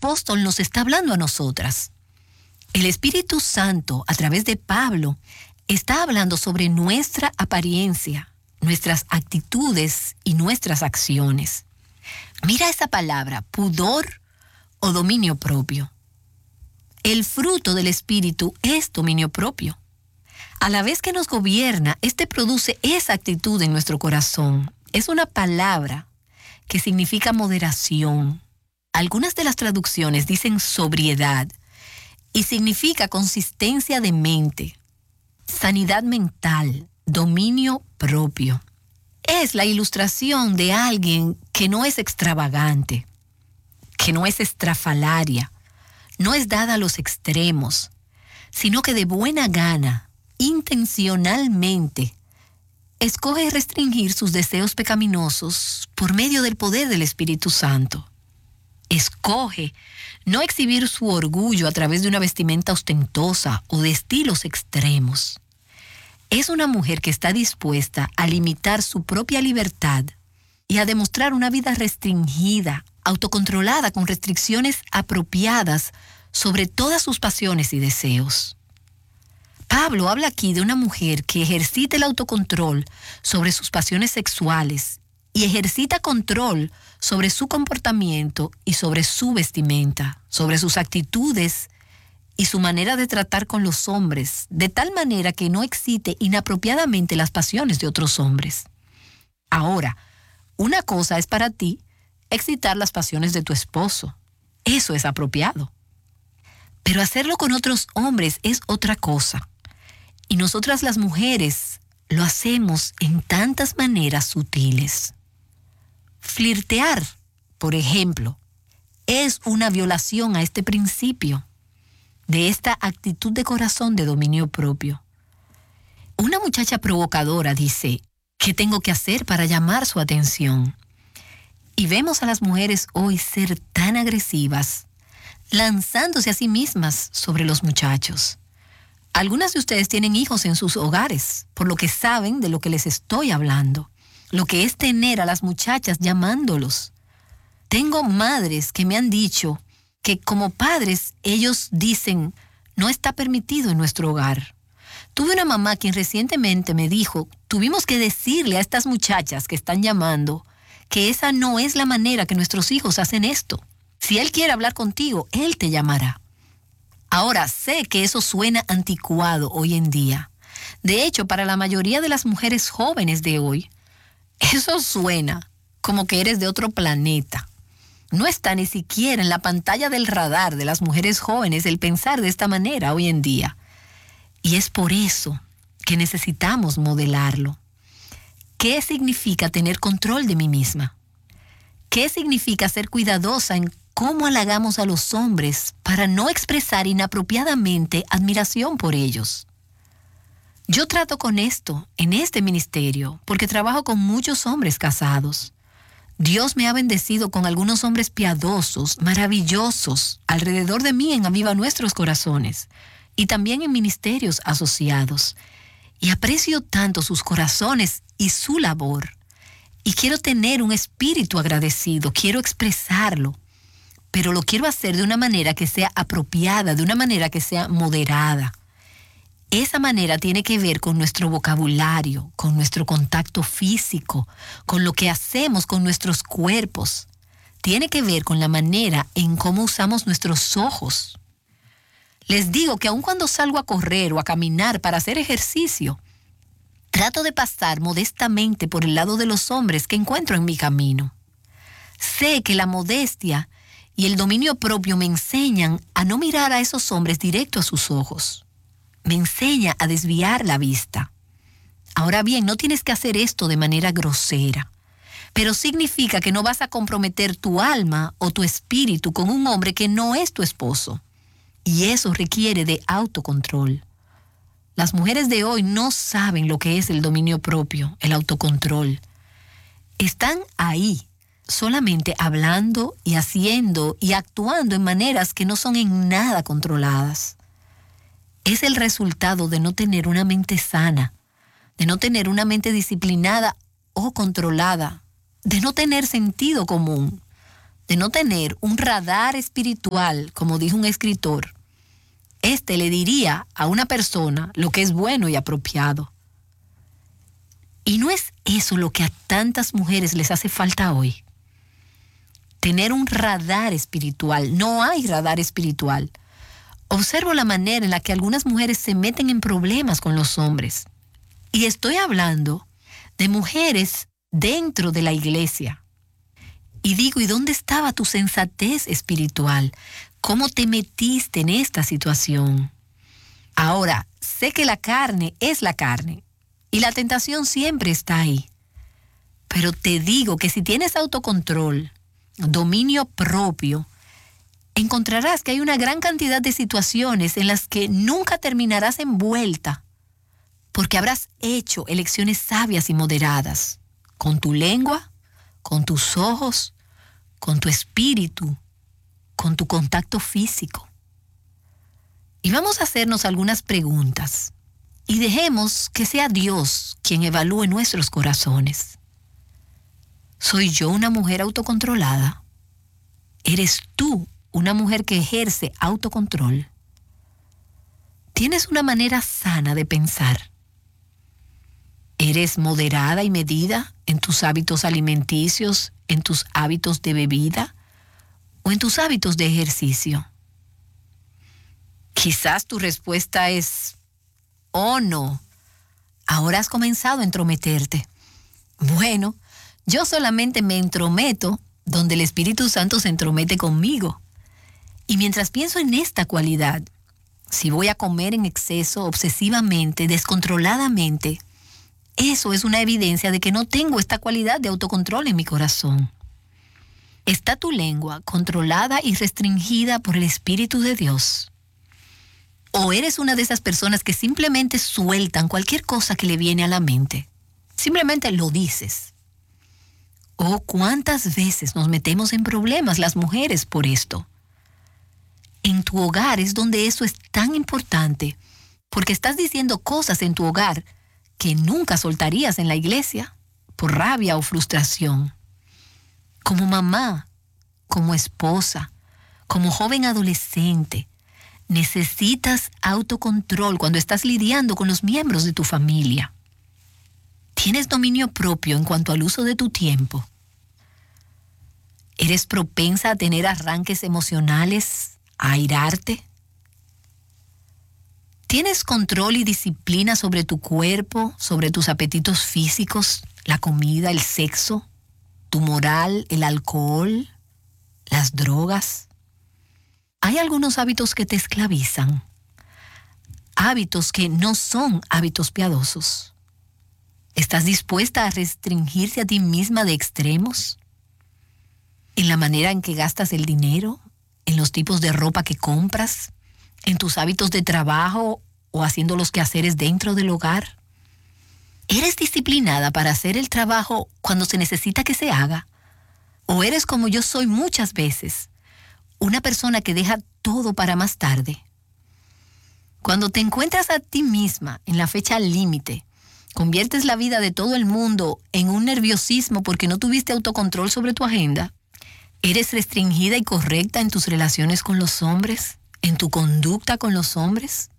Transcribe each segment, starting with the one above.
apóstol nos está hablando a nosotras. El Espíritu Santo, a través de Pablo, está hablando sobre nuestra apariencia, nuestras actitudes y nuestras acciones. Mira esa palabra, pudor o dominio propio. El fruto del Espíritu es dominio propio. A la vez que nos gobierna, este produce esa actitud en nuestro corazón. Es una palabra que significa moderación. Algunas de las traducciones dicen sobriedad y significa consistencia de mente, sanidad mental, dominio propio. Es la ilustración de alguien que no es extravagante, que no es estrafalaria, no es dada a los extremos, sino que de buena gana, intencionalmente, escoge restringir sus deseos pecaminosos por medio del poder del Espíritu Santo. Escoge no exhibir su orgullo a través de una vestimenta ostentosa o de estilos extremos. Es una mujer que está dispuesta a limitar su propia libertad y a demostrar una vida restringida, autocontrolada con restricciones apropiadas sobre todas sus pasiones y deseos. Pablo habla aquí de una mujer que ejercita el autocontrol sobre sus pasiones sexuales y ejercita control sobre su comportamiento y sobre su vestimenta, sobre sus actitudes y su manera de tratar con los hombres, de tal manera que no excite inapropiadamente las pasiones de otros hombres. Ahora, una cosa es para ti excitar las pasiones de tu esposo. Eso es apropiado. Pero hacerlo con otros hombres es otra cosa. Y nosotras las mujeres lo hacemos en tantas maneras sutiles. Flirtear, por ejemplo, es una violación a este principio de esta actitud de corazón de dominio propio. Una muchacha provocadora dice, ¿qué tengo que hacer para llamar su atención? Y vemos a las mujeres hoy ser tan agresivas, lanzándose a sí mismas sobre los muchachos. Algunas de ustedes tienen hijos en sus hogares, por lo que saben de lo que les estoy hablando, lo que es tener a las muchachas llamándolos. Tengo madres que me han dicho que como padres ellos dicen, no está permitido en nuestro hogar. Tuve una mamá quien recientemente me dijo, tuvimos que decirle a estas muchachas que están llamando que esa no es la manera que nuestros hijos hacen esto. Si él quiere hablar contigo, él te llamará. Ahora, sé que eso suena anticuado hoy en día. De hecho, para la mayoría de las mujeres jóvenes de hoy, eso suena como que eres de otro planeta. No está ni siquiera en la pantalla del radar de las mujeres jóvenes el pensar de esta manera hoy en día. Y es por eso que necesitamos modelarlo. ¿Qué significa tener control de mí misma? ¿Qué significa ser cuidadosa en cómo halagamos a los hombres para no expresar inapropiadamente admiración por ellos? Yo trato con esto en este ministerio porque trabajo con muchos hombres casados. Dios me ha bendecido con algunos hombres piadosos, maravillosos, alrededor de mí en Aviva Nuestros Corazones y también en ministerios asociados. Y aprecio tanto sus corazones y su labor. Y quiero tener un espíritu agradecido, quiero expresarlo, pero lo quiero hacer de una manera que sea apropiada, de una manera que sea moderada. Esa manera tiene que ver con nuestro vocabulario, con nuestro contacto físico, con lo que hacemos con nuestros cuerpos. Tiene que ver con la manera en cómo usamos nuestros ojos. Les digo que aun cuando salgo a correr o a caminar para hacer ejercicio, trato de pasar modestamente por el lado de los hombres que encuentro en mi camino. Sé que la modestia y el dominio propio me enseñan a no mirar a esos hombres directo a sus ojos. Me enseña a desviar la vista. Ahora bien, no tienes que hacer esto de manera grosera, pero significa que no vas a comprometer tu alma o tu espíritu con un hombre que no es tu esposo. Y eso requiere de autocontrol. Las mujeres de hoy no saben lo que es el dominio propio, el autocontrol. Están ahí, solamente hablando y haciendo y actuando en maneras que no son en nada controladas. Es el resultado de no tener una mente sana, de no tener una mente disciplinada o controlada, de no tener sentido común, de no tener un radar espiritual, como dijo un escritor, le diría a una persona lo que es bueno y apropiado. Y no es eso lo que a tantas mujeres les hace falta hoy. Tener un radar espiritual. No hay radar espiritual. Observo la manera en la que algunas mujeres se meten en problemas con los hombres. Y estoy hablando de mujeres dentro de la iglesia. Y digo, ¿y dónde estaba tu sensatez espiritual? ¿Cómo te metiste en esta situación? Ahora, sé que la carne es la carne y la tentación siempre está ahí. Pero te digo que si tienes autocontrol, dominio propio, encontrarás que hay una gran cantidad de situaciones en las que nunca terminarás envuelta, porque habrás hecho elecciones sabias y moderadas, con tu lengua, con tus ojos, con tu espíritu, con tu contacto físico. Y vamos a hacernos algunas preguntas y dejemos que sea Dios quien evalúe nuestros corazones. ¿Soy yo una mujer autocontrolada? ¿Eres tú una mujer que ejerce autocontrol? ¿Tienes una manera sana de pensar? ¿Eres moderada y medida en tus hábitos alimenticios, en tus hábitos de bebida o en tus hábitos de ejercicio? Quizás tu respuesta es, oh no, ahora has comenzado a entrometerte. Bueno, yo solamente me entrometo donde el Espíritu Santo se entromete conmigo. Y mientras pienso en esta cualidad, si voy a comer en exceso, obsesivamente, descontroladamente, eso es una evidencia de que no tengo esta cualidad de autocontrol en mi corazón. ¿Está tu lengua controlada y restringida por el Espíritu de Dios? ¿O eres una de esas personas que simplemente sueltan cualquier cosa que le viene a la mente? Simplemente lo dices. ¿O cuántas veces nos metemos en problemas las mujeres por esto? En tu hogar es donde eso es tan importante, porque estás diciendo cosas en tu hogar que nunca soltarías en la iglesia por rabia o frustración. Como mamá, como esposa, como joven adolescente, necesitas autocontrol cuando estás lidiando con los miembros de tu familia. ¿Tienes dominio propio en cuanto al uso de tu tiempo? ¿Eres propensa a tener arranques emocionales, a airarte? ¿Tienes control y disciplina sobre tu cuerpo, sobre tus apetitos físicos, la comida, el sexo, tu moral, el alcohol, las drogas? Hay algunos hábitos que te esclavizan, hábitos que no son hábitos piadosos. ¿Estás dispuesta a restringirte a ti misma de extremos? ¿En la manera en que gastas el dinero? ¿En los tipos de ropa que compras? ¿En tus hábitos de trabajo o haciendo los quehaceres dentro del hogar? ¿Eres disciplinada para hacer el trabajo cuando se necesita que se haga? ¿O eres como yo soy muchas veces, una persona que deja todo para más tarde? Cuando te encuentras a ti misma en la fecha límite, conviertes la vida de todo el mundo en un nerviosismo porque no tuviste autocontrol sobre tu agenda. ¿Eres restringida y correcta en tus relaciones con los hombres? ¿En tu conducta con los hombres?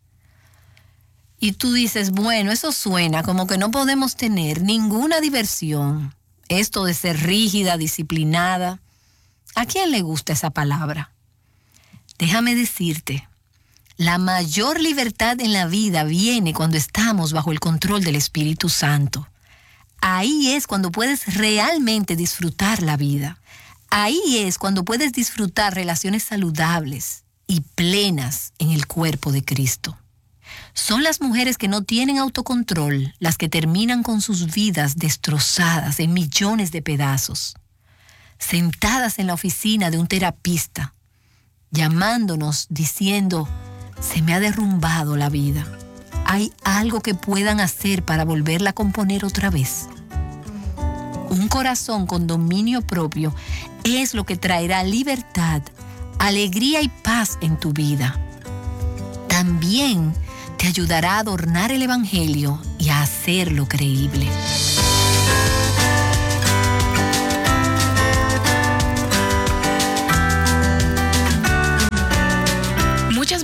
Y tú dices, bueno, eso suena como que no podemos tener ninguna diversión. Esto de ser rígida, disciplinada. ¿A quién le gusta esa palabra? Déjame decirte, la mayor libertad en la vida viene cuando estamos bajo el control del Espíritu Santo. Ahí es cuando puedes realmente disfrutar la vida. Ahí es cuando puedes disfrutar relaciones saludables y plenas en el cuerpo de Cristo. Son las mujeres que no tienen autocontrol las que terminan con sus vidas destrozadas en millones de pedazos, sentadas en la oficina de un terapista, llamándonos diciendo, se me ha derrumbado la vida. ¿Hay algo que puedan hacer para volverla a componer otra vez? Un corazón con dominio propio es lo que traerá libertad, alegría y paz en tu vida. También te ayudará a adornar el Evangelio y a hacerlo creíble.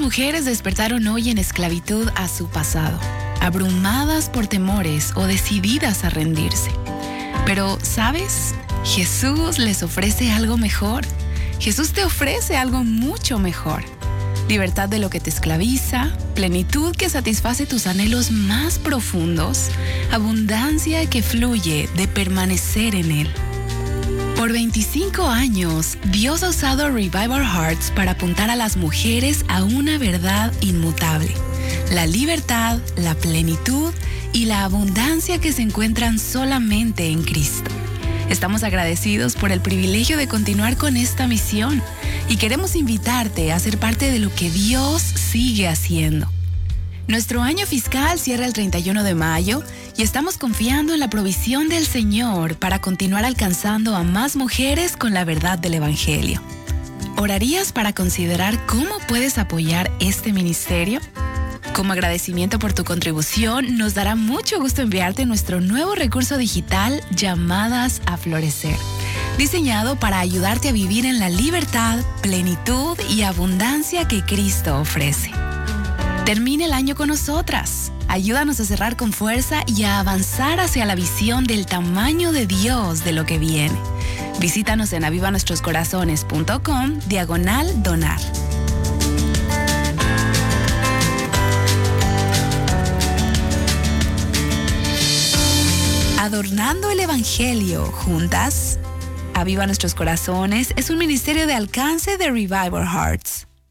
mujeres despertaron hoy en esclavitud a su pasado, abrumadas por temores o decididas a rendirse. Pero, ¿sabes? Jesús les ofrece algo mejor. Jesús te ofrece algo mucho mejor. Libertad de lo que te esclaviza, plenitud que satisface tus anhelos más profundos, abundancia que fluye de permanecer en Él. Por 25 años, Dios ha usado Revival Hearts para apuntar a las mujeres a una verdad inmutable: la libertad, la plenitud y la abundancia que se encuentran solamente en Cristo. Estamos agradecidos por el privilegio de continuar con esta misión y queremos invitarte a ser parte de lo que Dios sigue haciendo. Nuestro año fiscal cierra el 31 de mayo y estamos confiando en la provisión del Señor para continuar alcanzando a más mujeres con la verdad del Evangelio. ¿Orarías para considerar cómo puedes apoyar este ministerio? Como agradecimiento por tu contribución, nos dará mucho gusto enviarte nuestro nuevo recurso digital Llamadas a Florecer, diseñado para ayudarte a vivir en la libertad, plenitud y abundancia que Cristo ofrece. Termina el año con nosotras. Ayúdanos a cerrar con fuerza y a avanzar hacia la visión del tamaño de Dios de lo que viene. Visítanos en avivanuestroscorazones.com/donar. Adornando el Evangelio juntas. Aviva Nuestros Corazones es un ministerio de alcance de Revival Hearts.